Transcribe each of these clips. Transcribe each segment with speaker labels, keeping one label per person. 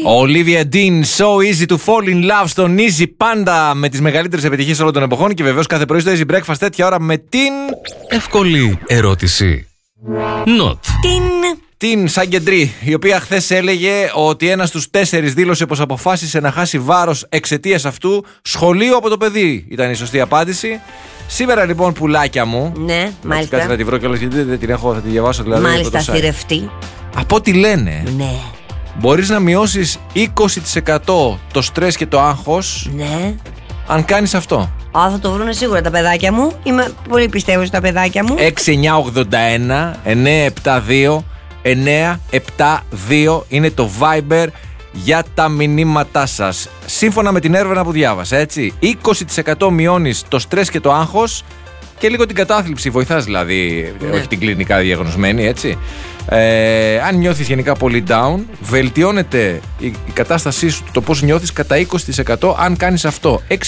Speaker 1: Ο Olivia Dean, So Easy to Fall in Love στον Easy Panda, με τις μεγαλύτερες επιτυχίες όλων των εποχών. Και βεβαίως κάθε πρωί στο Easy Breakfast τέτοια ώρα με την
Speaker 2: εύκολη ερώτηση. Not.
Speaker 1: Την Σαγκεντρή, η οποία χθες έλεγε ότι ένας στους 4 δήλωσε πως αποφάσισε να χάσει βάρος εξαιτίας αυτού. Σχολείο από το παιδί ήταν η σωστή απάντηση. Σήμερα λοιπόν, πουλάκια μου.
Speaker 3: Ναι, μάλιστα.
Speaker 1: Κάτσε να τη βρω κιόλας, γιατί δεν την έχω, θα τη διαβάσω δηλαδή.
Speaker 3: Μάλιστα, θηρευτή.
Speaker 1: Από ό,τι λένε,
Speaker 3: ναι,
Speaker 1: μπορείς να μειώσεις 20% το στρες και το άγχος,
Speaker 3: ναι,
Speaker 1: αν κάνεις αυτό.
Speaker 3: Θα το βρούνε σίγουρα τα παιδάκια μου. Είμαι πολύ πιστεύω στα παιδάκια μου.
Speaker 1: 6981 972 972 είναι το Viber για τα μηνύματά σας. Σύμφωνα με την έρευνα που διάβασα, έτσι, 20% μειώνεις το στρες και το άγχος και λίγο την κατάθλιψη. Βοηθάς δηλαδή,
Speaker 3: ναι,
Speaker 1: όχι την κλινικά διαγνωσμένη, έτσι. Αν νιώθεις γενικά πολύ down, βελτιώνεται η κατάστασή σου, το πώς νιώθεις, κατά 20% αν κάνεις αυτό. 6981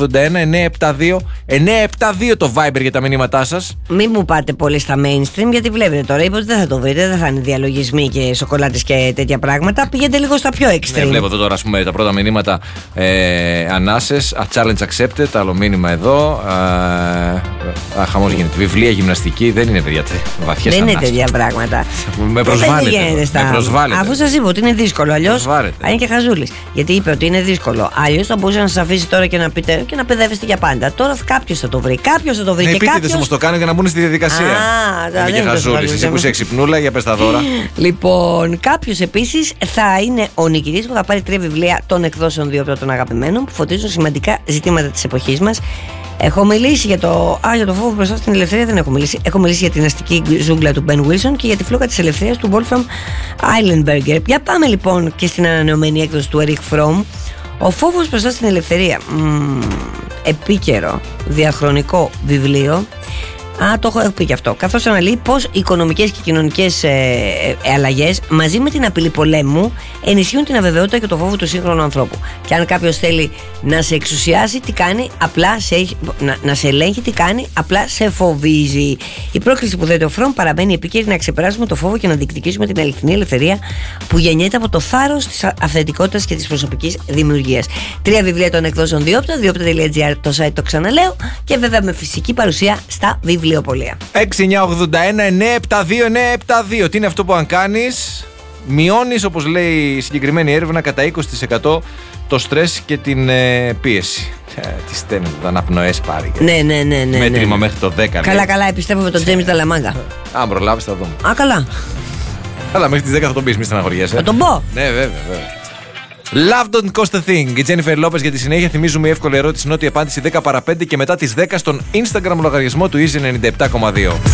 Speaker 1: 972 972 το Viber για τα μηνύματά σας.
Speaker 3: Μην μου πάτε πολύ στα mainstream, γιατί βλέπετε τώρα, είπα ότι δεν θα το βρείτε, δεν θα είναι διαλογισμοί και σοκολάτες και τέτοια πράγματα. Πηγαίνετε λίγο στα πιο extreme.
Speaker 1: Ναι, βλέπω εδώ τώρα, ας πούμε, τα πρώτα μηνύματα. Ανάσες, challenge accepted, άλλο μήνυμα εδώ. Χαμός γίνεται. Βιβλία, γυμναστική, δεν είναι παιδιά βαθιές
Speaker 3: δεν
Speaker 1: ανάσες.
Speaker 3: είναι τέτοια πράγματα.
Speaker 1: Με προσβάλλετε.
Speaker 3: Αφού σας είπα ότι είναι δύσκολο, αλλιώς είναι και χαζούλης. Γιατί είπε ότι είναι δύσκολο. Αλλιώς θα μπορούσε να σας αφήσει τώρα και να πείτε και να παιδεύεστε για πάντα. Τώρα κάποιος θα το βρει. Κάποιος θα το βρει.
Speaker 1: Ναι,
Speaker 3: και
Speaker 1: επίτηδες όμως το κάνουν για να μπουν στη διαδικασία.
Speaker 3: Δεν
Speaker 1: είναι και χαζούλης. Εσύ που είσαι εξυπνούλα, για πες τα δώρα.
Speaker 3: Λοιπόν, κάποιος επίσης θα είναι ο νικητής που θα πάρει 3 βιβλία των εκδόσεων Διόπτα των αγαπημένων που φωτίζουν σημαντικά ζητήματα της εποχής μας. Έχω μιλήσει για το φόβο μπροστά στην ελευθερία, δεν έχω μιλήσει. Έχω μιλήσει για την αστική ζούγκλα του Ben Wilson και για τη φλόγα της ελευθερίας του Wolfram Eilenberger. Για πάμε λοιπόν και στην ανανεωμένη έκδοση του Erich Fromm. Ο φόβος μπροστά στην ελευθερία. Επίκαιρο, διαχρονικό βιβλίο. Το έχω πει και αυτό. Καθώς αναλύει πως οι οικονομικές και κοινωνικές αλλαγές μαζί με την απειλή πολέμου ενισχύουν την αβεβαιότητα και το φόβο του σύγχρονου ανθρώπου. Και αν κάποιος θέλει να σε εξουσιάσει, τι κάνει, απλά να σε ελέγχει, τι κάνει, απλά σε φοβίζει. Η πρόκληση που θέτει ο Φρόμ παραμένει επίκαιρη, να ξεπεράσουμε το φόβο και να διεκδικήσουμε την αληθινή ελευθερία που γεννιέται από το θάρρος της αυθεντικότητας και της προσωπικής δημιουργίας. 3 βιβλία των εκδόσεων Διόπτα, διόπτα.gr το site, το ξαναλέω, και βέβαια με φυσική παρουσία στα βιβλιοπωλεία.
Speaker 1: 6981 972 972. Τι είναι αυτό που αν κάνεις, μειώνεις, όπως λέει η συγκεκριμένη έρευνα, κατά 20% το στρες και την πίεση. Τι στέλνετε, τα αναπνοές πάρει.
Speaker 3: Ναι.
Speaker 1: Μέτρημα μέχρι το 10.
Speaker 3: Καλά, επιστεύω με τον Τζέιμς Νταλαμάγκα.
Speaker 1: Αν προλάβεις θα δούμε.
Speaker 3: Καλά.
Speaker 1: Αλλά μέχρι τις 10 θα τον πεις, μη στεναχωριέσαι.
Speaker 3: Θα τον πω.
Speaker 1: Ναι, βέβαια. Love don't cost a thing. Η Jennifer Lopez για τη συνέχεια. Θυμίζουμε η εύκολη ερώτηση είναι ότι η απάντηση 10 παρα 5 και μετά τις 10 στον Instagram λογαριασμό του Easy 97,2.